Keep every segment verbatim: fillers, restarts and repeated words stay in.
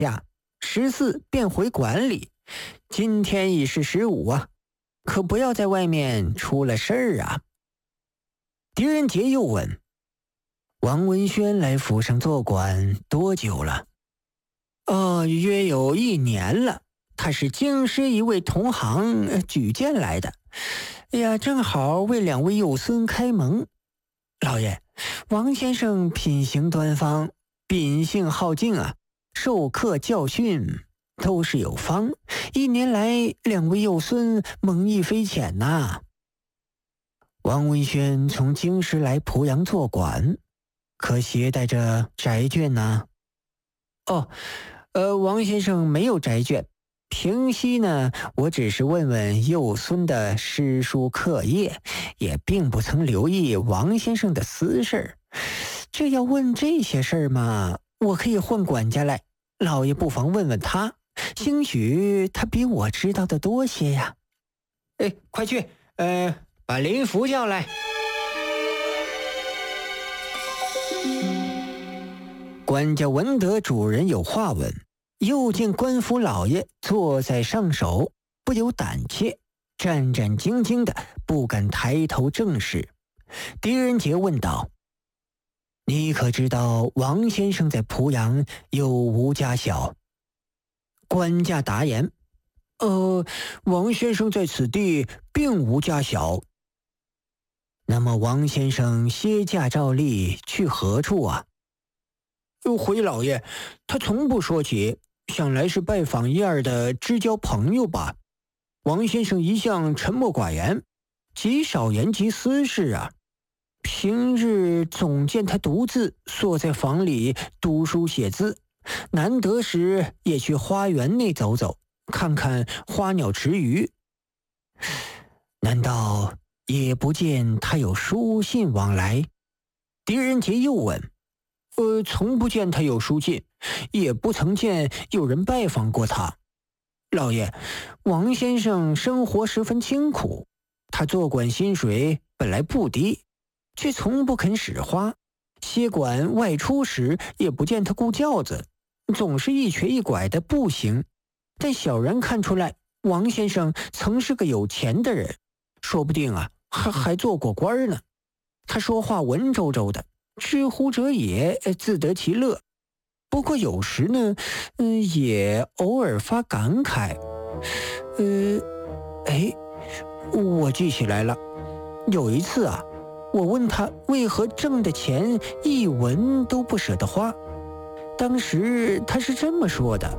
呀，十四便回馆里，今天已是十五啊，可不要在外面出了事儿啊。狄仁杰又问：王文轩来府上做馆多久了？哦，约有一年了。他是京师一位同行举荐来的，哎呀，正好为两位幼孙开蒙。老爷，王先生品行端方，秉性好静啊，授课教训都是有方，一年来两位幼孙蒙益非浅呐、啊。王文轩从京师来濮阳做馆，可携带着宅卷呢？哦，呃，王先生没有宅卷。平息呢，我只是问问幼孙的诗书课业，也并不曾留意王先生的私事。这要问这些事儿嘛，我可以换管家来，老爷不妨问问他，兴许他比我知道的多些呀。哎，快去，呃，把林福叫来。管家闻得主人有话问，又见官府老爷坐在上首，不由胆怯，战战兢兢的不敢抬头正视。狄仁杰问道：你可知道王先生在濮阳有无家小？官家答言：呃，王先生在此地并无家小。那么王先生歇驾照例去何处啊？回老爷，他从不说起，想来是拜访一二的知交朋友吧。王先生一向沉默寡言，极少言及私事啊。平日总见他独自坐在房里读书写字，难得时也去花园内走走，看看花鸟池鱼。难道也不见他有书信往来？狄仁杰又问：呃，从不见他有书信，也不曾见有人拜访过他。老爷，王先生生活十分清苦，他做馆薪水本来不低，却从不肯使花。歇馆外出时也不见他顾轿子，总是一瘸一拐的步行。但小人看出来，王先生曾是个有钱的人，说不定啊，还还做过官呢。他说话文绉绉的，知乎者也，自得其乐。不过有时呢，嗯，也偶尔发感慨。呃，哎，我记起来了，有一次啊，我问他为何挣的钱一文都不舍得花，当时他是这么说的：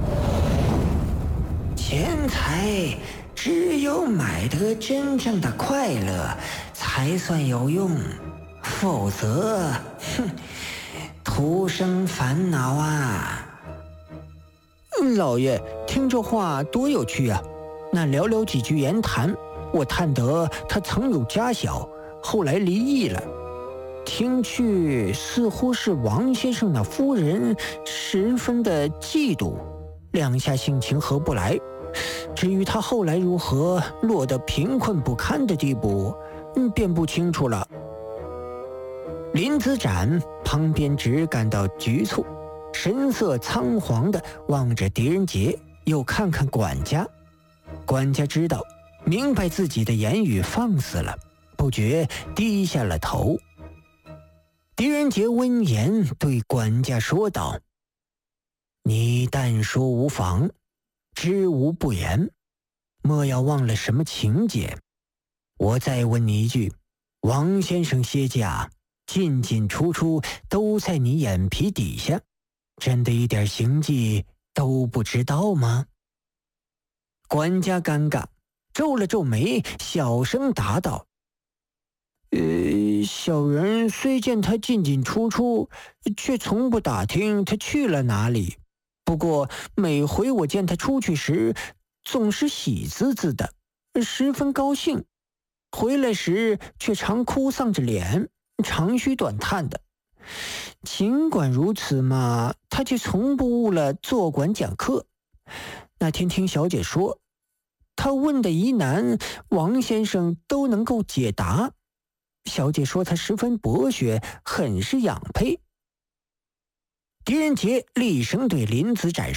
钱财只有买得真正的快乐才算有用，否则，哼，徒生烦恼啊。老爷，听这话多有趣啊！那寥寥几句言谈，我探得他曾有家小，后来离异了。听去似乎是王先生那夫人十分的嫉妒，两下性情合不来。至于他后来如何落得贫困不堪的地步，嗯，便不清楚了。林子展旁边只感到局促，神色仓皇地望着狄仁杰，又看看管家。管家知道，明白自己的言语放肆了，不觉低下了头。狄仁杰闻言对管家说道：你但说无妨，知无不言，莫要忘了什么情节。我再问你一句，王先生歇驾进进出出都在你眼皮底下，真的一点行迹都不知道吗？管家尴尬，皱了皱眉，小声答道：呃，小人虽见他进进出出，却从不打听他去了哪里。不过每回我见他出去时，总是喜滋滋的，十分高兴，回来时却常哭丧着脸，长吁短叹的。尽管如此嘛，他却从不误了坐馆讲课。那天听小姐说，他问的疑难，王先生都能够解答。小姐说他十分博学，很是养佩。 狄仁杰厉声对林子展示。